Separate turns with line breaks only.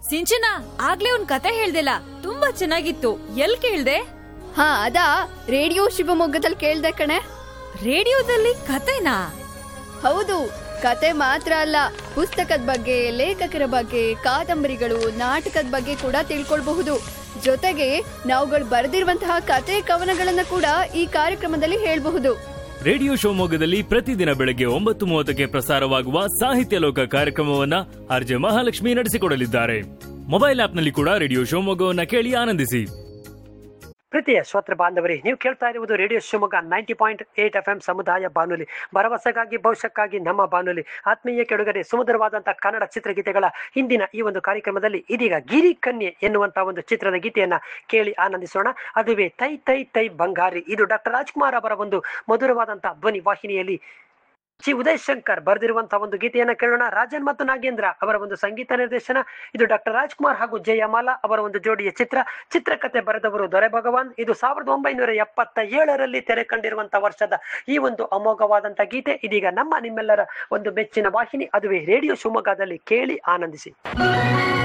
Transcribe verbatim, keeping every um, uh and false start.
ಸಿಂಚನ ಆಗ್ಲೇ ಒಂದ್ ಕತೆ ಹೇಳ್ದಿಲ್ಲ, ತುಂಬಾ ಚೆನ್ನಾಗಿತ್ತು. ಎಲ್ ಕೇಳ್ದೆ?
ಹಾ ಅದಾ ರೇಡಿಯೋ ಶಿವಮೊಗ್ಗದಲ್ಲಿ ಕೇಳ್ದೆ ಕಣೆ.
ರೇಡಿಯೋದಲ್ಲಿ ಕತೆನಾ?
ಹೌದು, ಕತೆ ಮಾತ್ರ ಅಲ್ಲ, ಪುಸ್ತಕದ ಬಗ್ಗೆ, ಲೇಖಕರ ಬಗ್ಗೆ, ಕಾದಂಬರಿಗಳು, ನಾಟಕದ ಬಗ್ಗೆ ಕೂಡ ತಿಳ್ಕೊಳ್ಬಹುದು. ಜೊತೆಗೆ ನಾವುಗಳು ಬರೆದಿರುವಂತಹ ಕತೆ ಕವನಗಳನ್ನ ಕೂಡ ಈ ಕಾರ್ಯಕ್ರಮದಲ್ಲಿ ಹೇಳ್ಬಹುದು.
ರೇಡಿಯೋ ಶಿವಮೊಗ್ಗದಲ್ಲಿ ಪ್ರತಿದಿನ ಬೆಳಗ್ಗೆ ಒಂಬತ್ತು ಮೂವತ್ತಕ್ಕೆ ಪ್ರಸಾರವಾಗುವ ಸಾಹಿತ್ಯ ಲೋಕ ಕಾರ್ಯಕ್ರಮವನ್ನ ಆರ್ಜೆ ಮಹಾಲಕ್ಷ್ಮಿ ನಡೆಸಿಕೊಡಲಿದ್ದಾರೆ. ಮೊಬೈಲ್ ಆಪ್ನಲ್ಲಿ ಕೂಡ ರೇಡಿಯೋ ಶಿವಮೊಗ್ಗವನ್ನ ಕೇಳಿ ಆನಂದಿಸಿ.
ಪ್ರೀತಿಯ ಶ್ರೋತೃ ಬಾಂಧವರೇ, ನೀವು ಕೇಳ್ತಾ ಇರುವುದು radio Shivamogga ninety point eight F M ಸಮುದಾಯ ಬಾನುಲಿ, ಭರವಸೆಗಾಗಿ ಭವಿಷ್ಯಕ್ಕಾಗಿ ನಮ್ಮ ಬಾನುಲಿ. ಆತ್ಮೀಯ ಕೆಡುಗರೆ, ಸುಮಧುರವಾದಂತಹ ಕನ್ನಡ ಚಿತ್ರಗೀತೆಗಳ ಇಂದಿನ ಈ ಒಂದು ಕಾರ್ಯಕ್ರಮದಲ್ಲಿ ಇದೀಗ ಗಿರಿ ಕನ್ಯೆ ಎನ್ನುವಂತಹ ಒಂದು ಚಿತ್ರದ ಗೀತೆಯನ್ನ ಕೇಳಿ ಆನಂದಿಸೋಣ. ಅದುವೇ ತೈ ತೈ ತೈ ಬಂಗಾರಿ. ಇದು ಡಾಕ್ಟರ್ ರಾಜ್ಕುಮಾರ್ ಅವರ ಒಂದು ಮಧುರವಾದಂತಹ ಧ್ವನಿ ವಾಹಿನಿಯಲ್ಲಿ ಜಿ ಉದಯ್ ಶಂಕರ್ ಬರೆದಿರುವಂತಹ ಒಂದು ಗೀತೆಯನ್ನ ಕೇಳೋಣ. ರಾಜನ್ ಮತ್ತು ನಾಗೇಂದ್ರ ಅವರ ಒಂದು ಸಂಗೀತ ನಿರ್ದೇಶನ. ಇದು ಡಾಕ್ಟರ್ ರಾಜ್ಕುಮಾರ್ ಹಾಗೂ ಜಯಮಾಲಾ ಅವರ ಒಂದು ಜೋಡಿಯ ಚಿತ್ರ. ಚಿತ್ರಕಥೆ ಬರೆದವರು ದೊರೆ ಭಗವಾನ್. ಇದು ಸಾವಿರದ ಒಂಬೈನೂರ ಎಪ್ಪತ್ತ ಏಳರಲ್ಲಿ ತೆರೆ ಕಂಡಿರುವಂತಹ ವರ್ಷದ ಈ ಒಂದು ಅಮೋಘವಾದಂತಹ ಗೀತೆ ಇದೀಗ ನಮ್ಮ ನಿಮ್ಮೆಲ್ಲರ ಒಂದು ಮೆಚ್ಚಿನ ವಾಹಿನಿ, ಅದುವೇ ರೇಡಿಯೋ ಶಿವಮೊಗ್ಗದಲ್ಲಿ ಕೇಳಿ ಆನಂದಿಸಿ.